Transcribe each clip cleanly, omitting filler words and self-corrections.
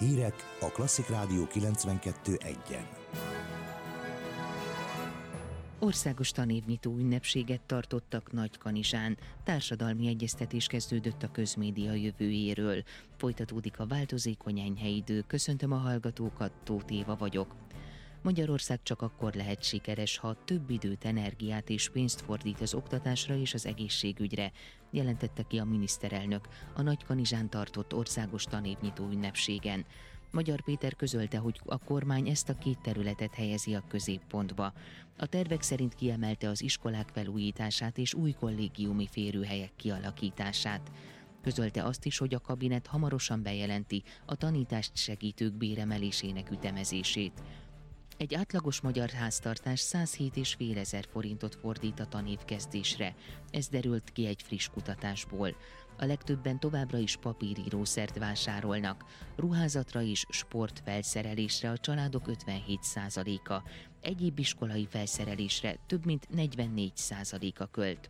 Hírek a Klasszik Rádió 92.1-en. Országos tanévnyitó ünnepséget tartottak Nagykanizsán. Társadalmi egyeztetés kezdődött a közmédia jövőjéről. Folytatódik a változékony enyhe idő. Köszöntöm a hallgatókat, Tóth Éva vagyok. Magyarország csak akkor lehet sikeres, ha több időt, energiát és pénzt fordít az oktatásra és az egészségügyre, jelentette ki a miniszterelnök a Nagykanizsán tartott országos tanévnyitó ünnepségen. Magyar Péter közölte, hogy a kormány ezt a két területet helyezi a középpontba. A tervek szerint kiemelte az iskolák felújítását és új kollégiumi férőhelyek kialakítását. Közölte azt is, hogy a kabinet hamarosan bejelenti a tanítást segítők béremelésének ütemezését. Egy átlagos magyar háztartás 107,5 ezer forintot fordít a tanévkezdésre. Ez derült ki egy friss kutatásból. A legtöbben továbbra is papírírószert vásárolnak. Ruházatra és sportfelszerelésre a családok 57%-a. Egyéb iskolai felszerelésre több mint 44%-a költ.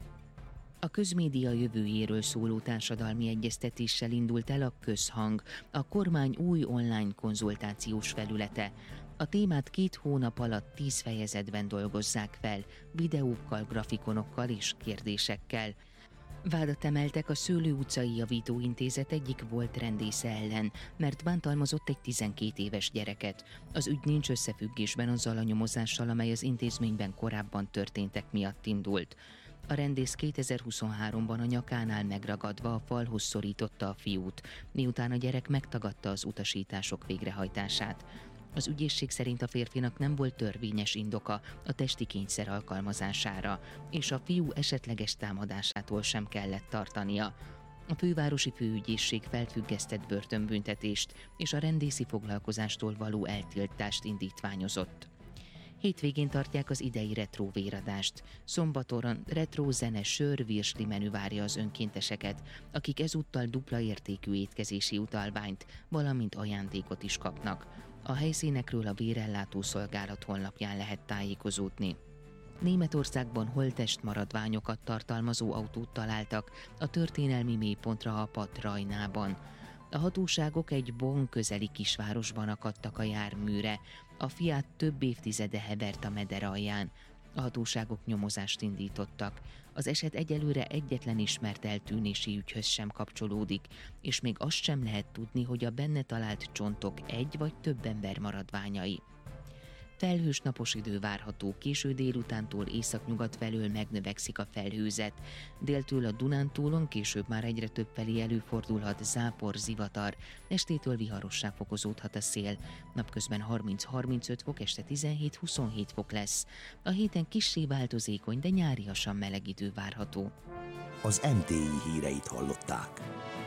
A közmédia jövőjéről szóló társadalmi egyeztetéssel indult el a Közhang, a kormány új online konzultációs felülete. A témát 2 hónap alatt 10 fejezetben dolgozzák fel, videókkal, grafikonokkal és kérdésekkel. Vádat emeltek a Szőlő utcai javítóintézet egyik volt rendésze ellen, mert bántalmazott egy 12 éves gyereket. Az ügy nincs összefüggésben azzal a nyomozással, amely az intézményben korábban történtek miatt indult. A rendész 2023-ban a nyakánál megragadva a falhoz szorította a fiút, miután a gyerek megtagadta az utasítások végrehajtását. Az ügyészség szerint a férfinak nem volt törvényes indoka a testi kényszer alkalmazására, és a fiú esetleges támadásától sem kellett tartania. A fővárosi főügyészség felfüggesztett börtönbüntetést és a rendészi foglalkozástól való eltiltást indítványozott. Hétvégén tartják az idei retro véradást. Szombaton retro zene, sör, virsli menü várja az önkénteseket, akik ezúttal dupla értékű étkezési utalványt, valamint ajándékot is kapnak. A helyszínekről a Bérellátó Szolgálat honlapján lehet tájékozódni. Németországban holttest maradványokat tartalmazó autót találtak a történelmi mélypontra apadt Rajnában. A hatóságok egy Bonn közeli kisvárosban akadtak a járműre. A Fiat több évtizede hevert a meder alján. A hatóságok nyomozást indítottak. Az eset egyelőre egyetlen ismert eltűnési ügyhöz sem kapcsolódik, és még azt sem lehet tudni, hogy a benne talált csontok egy vagy több ember maradványai. Felhős napos idő várható, késő délutántól északnyugat felől megnövekszik a felhőzet. Déltől a Dunántúlon később már egyre több felé előfordulhat zápor, zivatar, estétől viharossá fokozódhat a szél. Napközben 30-35 fok, este 17-27 fok lesz. A héten kissé változékony, de nyáriasan meleg idő várható. Az MTI híreit hallották.